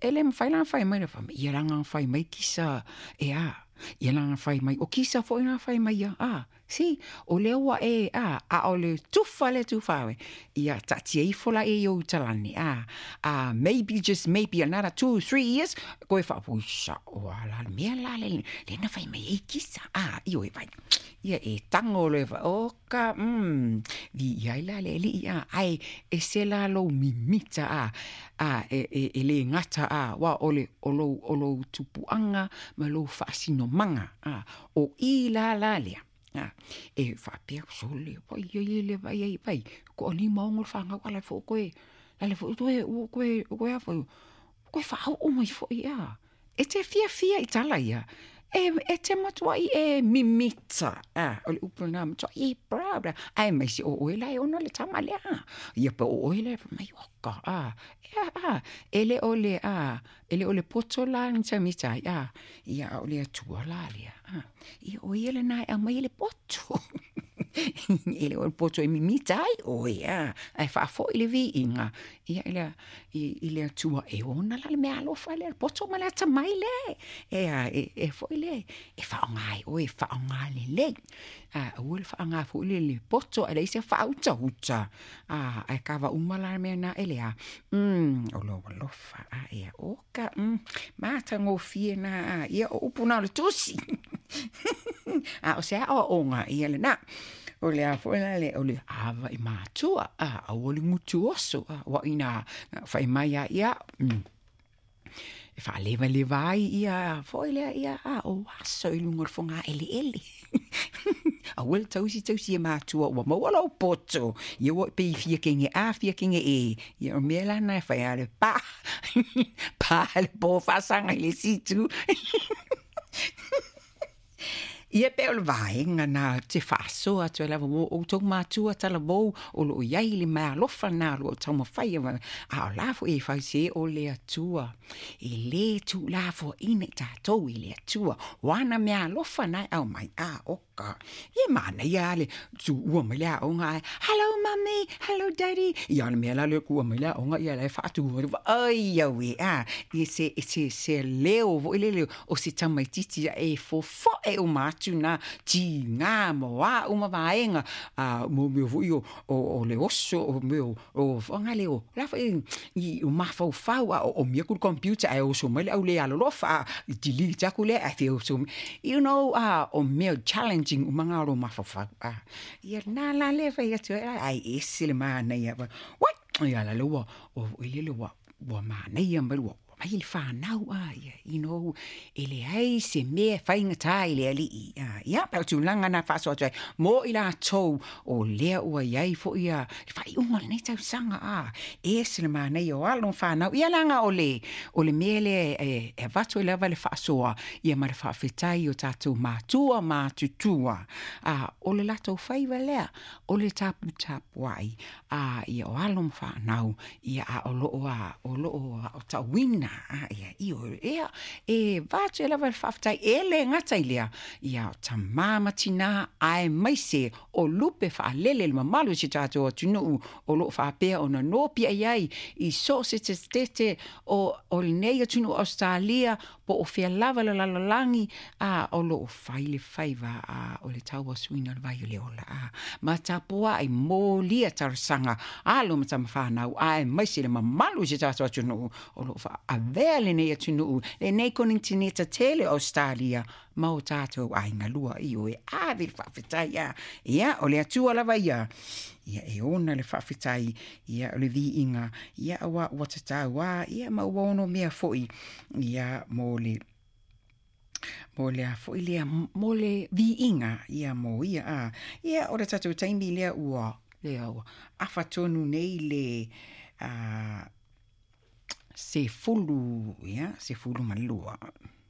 ele mawhailanga whai mai rafa, ia ranga whai mai kisa, ia ranga whai mai, o kisa fo ina whai mai si, o leo wa a o le tufa, ia tatia ifola o utalani, maybe, just maybe another 2-3 years, koe whapuisa, o ala mea la le na whai mai kisa, io vai, ia tango le oka, vi ia la le li, ai, se la lo mimita, e le ngata, wa o lo tupuanga, ma lo whaasino manga, o i la lea. E whapea sole, pai le vai, ko ni maungo whanga wala fo koe, lale fo koe awhau, koe whao o mai fo e te fia I tala ia, e te matua I mimita, o le upuna matua bra, ai mai si o oela ona le tama lea, ia pa o oela mai oka, ele ole poto la ni tamita, ia ole atua la lea, ia o ele nai a mai ele poto, ele ole poto mimita ai fo ele vi inga, ia ele atua ona la me alofa le poto ma le tamai le, e fo ele e whaongai o e whaongai le ule whaongai fo le poto ele se whauta e kawa umala mea na elea o lo lofa e oka mata ngō fie na ia o upuna le tusi o se a o onga ia le na o le a fo le o le ava I mātua o le ngutu oso wa ina whai mai ia e fa leva ai ia foi le ia o aso I lungo fonga ele a wel tausi e matua wa mo wala o poto ia o pe fia kinge ia o mela na fa ale pa le po fa sanga le situ ia pe o vai na te faso a te lava o to matua tala vo o lo iai le ma lo fana lo tama fai a la fo e fai se o le atua e le tu la fo ina tato I le atua wana me lo fana au mai oka e mana ia le tu ua mai la o ngai hello mommy hello daddy ia me la le ku mai la o ngai ia le fa tu ai ia we e se leo vo le o se tama titi e fo e o tuna ti nga mo uma vaenga mo me vuio o le oso o meu o fanga leo la fa I o mafau o me ku computer ai o so me au le alo fa delete ku le I feel so o me challenging o manga ro mafau ia na la le fa ia tu ai esile mana ia what ia la lo o ile lo wa mana ia mbalo mai le whanau ia, ele ai se mea whainga tai le ali ia, pau tu langa na whaso atu mo I la tau o lea ua iai fo ia, le whai unga le nei tau sanga se le manei o alon whanau, ia langa o le mea le e vato I lewa le whasoa, ia ma le whawhetai o tātou mātutua, o le lato whaiwa lea, o le tapu ai, ia o alon whanau, ia o loo o tawina, e vato lava le whawhetai ele ngata I lea ia tamama tina ai maise o lupe whaalele le mamalu si tātou o tunu o loo whapea o na nopi ai I so se te o le nei o tunu Australia po o whea lava le lalalangi o loo whaile whaiva o le tau o suina le vai o le ola ma tapoa ai mōlia tarasanga lo matama whanau ai maise le mamalu si tātou o tunu o loo wha le nei atunu le nei kontinenta tele Australia ma o tātou ai ngalua I o e ave le whawhetai ia o le atua lava ia e ona le whawhetai ia o le vi inga ia awa watatau ia ma uono mea foi ia mo le foi lea mo le vi inga ia mo ia o le tātou taimi lea ua awhatonu nei le se fulu malua